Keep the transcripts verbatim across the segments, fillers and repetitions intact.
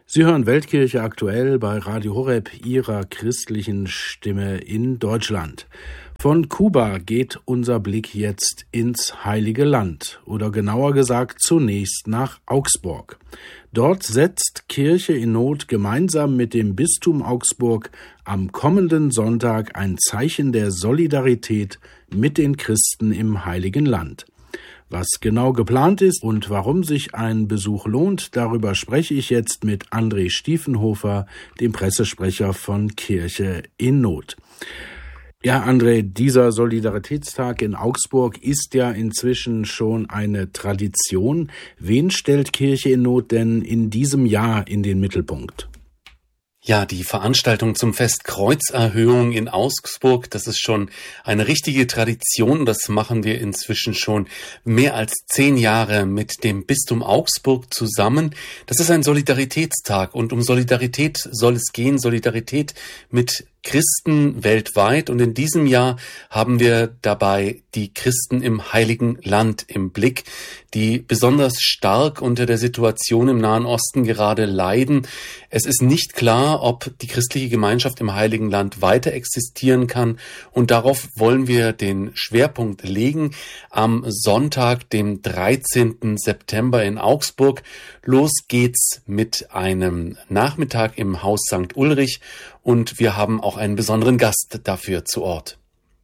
Sie hören Weltkirche aktuell bei Radio Horeb, Ihrer christlichen Stimme in Deutschland. Von Kuba geht unser Blick jetzt ins Heilige Land oder genauer gesagt zunächst nach Augsburg. Dort setzt Kirche in Not gemeinsam mit dem Bistum Augsburg am kommenden Sonntag ein Zeichen der Solidarität mit den Christen im Heiligen Land. Was genau geplant ist und warum sich ein Besuch lohnt, darüber spreche ich jetzt mit André Stiefenhofer, dem Pressesprecher von Kirche in Not. Ja, André, dieser Solidaritätstag in Augsburg ist ja inzwischen schon eine Tradition. Wen stellt Kirche in Not denn in diesem Jahr in den Mittelpunkt? Ja, die Veranstaltung zum Fest Kreuzerhöhung in Augsburg, das ist schon eine richtige Tradition. Das machen wir inzwischen schon mehr als zehn Jahre mit dem Bistum Augsburg zusammen. Das ist ein Solidaritätstag und um Solidarität soll es gehen, Solidarität mit Christen weltweit, und in diesem Jahr haben wir dabei die Christen im Heiligen Land im Blick, die besonders stark unter der Situation im Nahen Osten gerade leiden. Es ist nicht klar, ob die christliche Gemeinschaft im Heiligen Land weiter existieren kann, und darauf wollen wir den Schwerpunkt legen am Sonntag, dem dreizehnten September in Augsburg. Los geht's mit einem Nachmittag im Haus Sankt Ulrich, und wir haben auch einen besonderen Gast dafür zu Ort.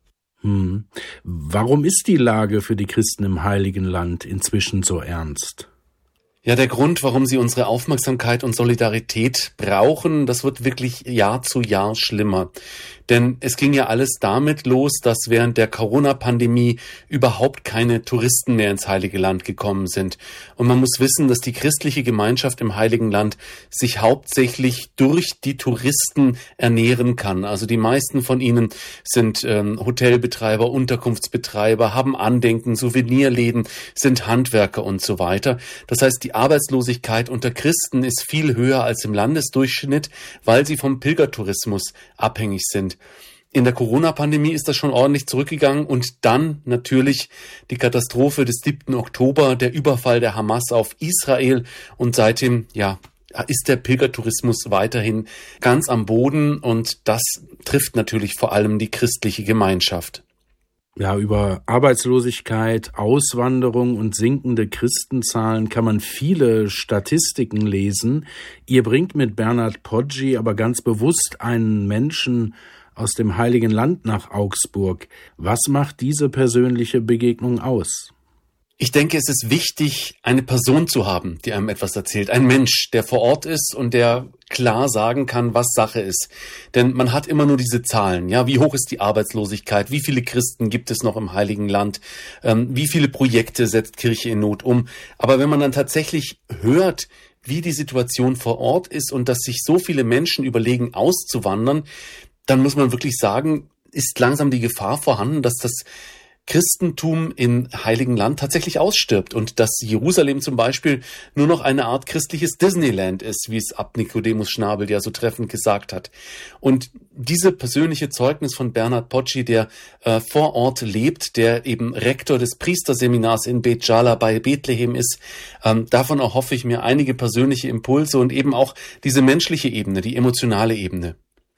Hm. Warum ist die Lage für die Christen im Heiligen Land inzwischen so ernst? Ja, der Grund, warum sie unsere Aufmerksamkeit und Solidarität brauchen, das wird wirklich Jahr zu Jahr schlimmer. Denn es ging ja alles damit los, dass während der Corona-Pandemie überhaupt keine Touristen mehr ins Heilige Land gekommen sind. Und man muss wissen, dass die christliche Gemeinschaft im Heiligen Land sich hauptsächlich durch die Touristen ernähren kann. Also die meisten von ihnen sind ähm, Hotelbetreiber, Unterkunftsbetreiber, haben Andenken, Souvenirläden, sind Handwerker und so weiter. Das heißt, die Arbeitslosigkeit unter Christen ist viel höher als im Landesdurchschnitt, weil sie vom Pilgertourismus abhängig sind. In der Corona-Pandemie ist das schon ordentlich zurückgegangen, und dann natürlich die Katastrophe des siebten Oktober, der Überfall der Hamas auf Israel, und seitdem, ja, ist der Pilgertourismus weiterhin ganz am Boden, und das trifft natürlich vor allem die christliche Gemeinschaft. Ja, über Arbeitslosigkeit, Auswanderung und sinkende Christenzahlen kann man viele Statistiken lesen. Ihr bringt mit Bernhard Poggi aber ganz bewusst einen Menschen aus dem Heiligen Land nach Augsburg. Was macht diese persönliche Begegnung aus? Ich denke, es ist wichtig, eine Person zu haben, die einem etwas erzählt. Ein Mensch, der vor Ort ist und der klar sagen kann, was Sache ist. Denn man hat immer nur diese Zahlen. Ja, wie hoch ist die Arbeitslosigkeit? Wie viele Christen gibt es noch im Heiligen Land? Ähm, wie viele Projekte setzt Kirche in Not um? Aber wenn man dann tatsächlich hört, wie die Situation vor Ort ist und dass sich so viele Menschen überlegen, auszuwandern, dann muss man wirklich sagen, ist langsam die Gefahr vorhanden, dass das Christentum im Heiligen Land tatsächlich ausstirbt und dass Jerusalem zum Beispiel nur noch eine Art christliches Disneyland ist, wie es Abt Nicodemus Schnabel ja so treffend gesagt hat. Und diese persönliche Zeugnis von Bernhard Poggi, der äh, vor Ort lebt, der eben Rektor des Priesterseminars in Bet Jala bei Bethlehem ist, ähm, davon erhoffe ich mir einige persönliche Impulse und eben auch diese menschliche Ebene, die emotionale Ebene.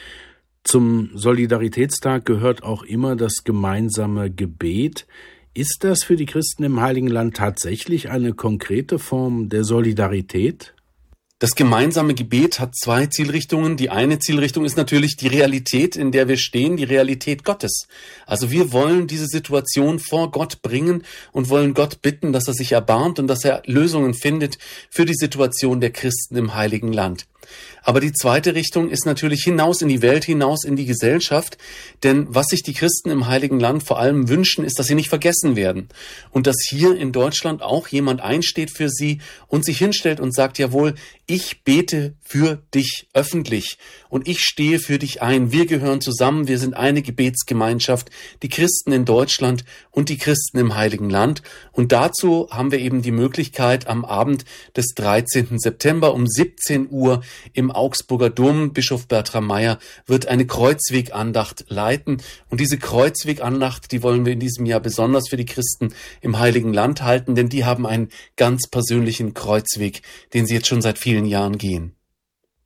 Zum Solidaritätstag gehört auch immer das gemeinsame Gebet. Ist das für die Christen im Heiligen Land tatsächlich eine konkrete Form der Solidarität? Das gemeinsame Gebet hat zwei Zielrichtungen. Die eine Zielrichtung ist natürlich die Realität, in der wir stehen, die Realität Gottes. Also wir wollen diese Situation vor Gott bringen und wollen Gott bitten, dass er sich erbarmt und dass er Lösungen findet für die Situation der Christen im Heiligen Land. Aber die zweite Richtung ist natürlich hinaus in die Welt, hinaus in die Gesellschaft. Denn was sich die Christen im Heiligen Land vor allem wünschen, ist, dass sie nicht vergessen werden. Und dass hier in Deutschland auch jemand einsteht für sie und sich hinstellt und sagt, jawohl, ich bete für dich öffentlich und ich stehe für dich ein. Wir gehören zusammen, wir sind eine Gebetsgemeinschaft, die Christen in Deutschland und die Christen im Heiligen Land. Und dazu haben wir eben die Möglichkeit, am Abend des dreizehnten September um siebzehn Uhr im Augsburger Dom, Bischof Bertram Meyer wird eine Kreuzwegandacht leiten. Und diese Kreuzwegandacht, die wollen wir in diesem Jahr besonders für die Christen im Heiligen Land halten, denn die haben einen ganz persönlichen Kreuzweg, den sie jetzt schon seit vielen Jahren gehen.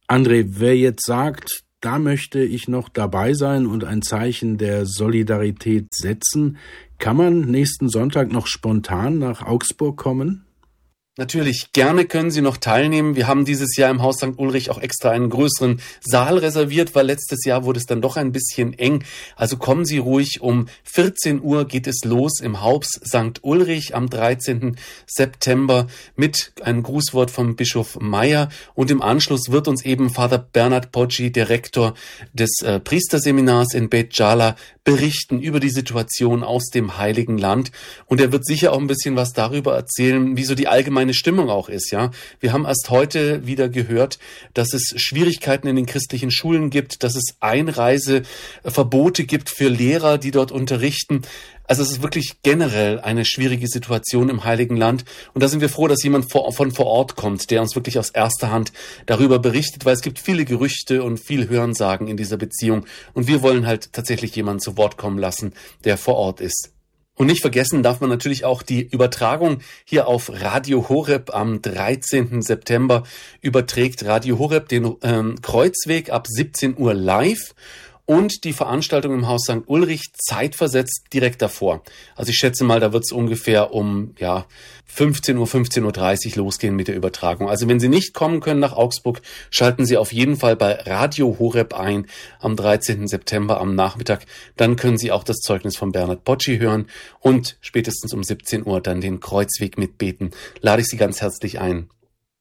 André, wer jetzt sagt, da möchte ich noch dabei sein und ein Zeichen der Solidarität setzen, kann man nächsten Sonntag noch spontan nach Augsburg kommen? Natürlich, gerne können Sie noch teilnehmen. Wir haben dieses Jahr im Haus Sankt Ulrich auch extra einen größeren Saal reserviert, weil letztes Jahr wurde es dann doch ein bisschen eng. Also kommen Sie ruhig, um vierzehn Uhr geht es los im Haus Sankt Ulrich am dreizehnten September mit einem Grußwort vom Bischof Meyer. Und im Anschluss wird uns eben Vater Bernhard Poggi, der Rektor des äh, Priesterseminars in Beit Jala, berichten über die Situation aus dem Heiligen Land. Und er wird sicher auch ein bisschen was darüber erzählen, wie so die allgemeine Stimmung auch ist, ja. Wir haben erst heute wieder gehört, dass es Schwierigkeiten in den christlichen Schulen gibt, dass es Einreiseverbote gibt für Lehrer, die dort unterrichten. Also es ist wirklich generell eine schwierige Situation im Heiligen Land. Und da sind wir froh, dass jemand von vor Ort kommt, der uns wirklich aus erster Hand darüber berichtet, weil es gibt viele Gerüchte und viel Hörensagen in dieser Beziehung. Und wir wollen halt tatsächlich jemanden zu Wort kommen lassen, der vor Ort ist. Und nicht vergessen darf man natürlich auch die Übertragung hier auf Radio Horeb am dreizehnten September. Überträgt Radio Horeb den ähm, Kreuzweg ab siebzehn Uhr live. Und die Veranstaltung im Haus Sankt Ulrich zeitversetzt direkt davor. Also ich schätze mal, da wird es ungefähr um ja fünfzehn Uhr, fünfzehn Uhr dreißig losgehen mit der Übertragung. Also wenn Sie nicht kommen können nach Augsburg, schalten Sie auf jeden Fall bei Radio Horeb ein am dreizehnten September am Nachmittag. Dann können Sie auch das Zeugnis von Bernhard Poggi hören und spätestens um siebzehn Uhr dann den Kreuzweg mitbeten. Lade ich Sie ganz herzlich ein.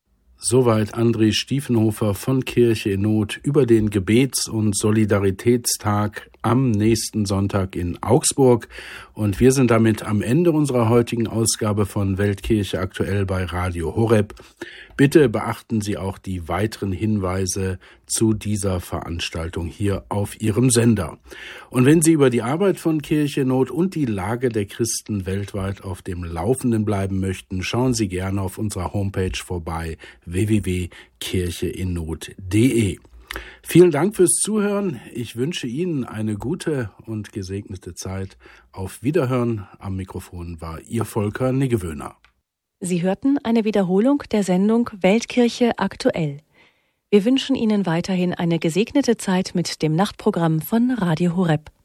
Soweit André Stiefenhofer von Kirche in Not über den Gebets- und Solidaritätstag am nächsten Sonntag in Augsburg. Und wir sind damit am Ende unserer heutigen Ausgabe von Weltkirche aktuell bei Radio Horeb. Bitte beachten Sie auch die weiteren Hinweise zu dieser Veranstaltung hier auf Ihrem Sender. Und wenn Sie über die Arbeit von Kirche in Not und die Lage der Christen weltweit auf dem Laufenden bleiben möchten, schauen Sie gerne auf unserer Homepage vorbei w w w punkt kirche in not punkt d e. Vielen Dank fürs Zuhören. Ich wünsche Ihnen eine gute und gesegnete Zeit. Auf Wiederhören. Am Mikrofon war Ihr Volker Niggewöhner. Sie hörten eine Wiederholung der Sendung Weltkirche aktuell. Wir wünschen Ihnen weiterhin eine gesegnete Zeit mit dem Nachtprogramm von Radio Horeb.